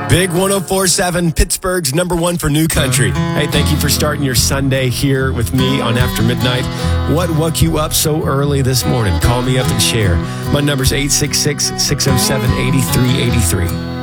Big 104.7, Pittsburgh's number one for new country. Hey, thank you for starting your Sunday here with me on After Midnight. What woke you up so early this morning? Call me up and share. My number's 866-607-8383.